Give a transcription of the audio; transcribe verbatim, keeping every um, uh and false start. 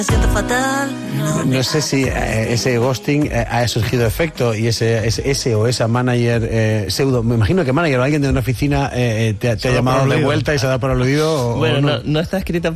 No sé si eh, ese ghosting eh, ha surgido efecto y ese, ese, ese o esa manager eh, pseudo, me imagino que manager o alguien de una oficina eh, te, te ha llamado de vuelta y se ha dado por aludido. O, bueno, o no. no, no está escrita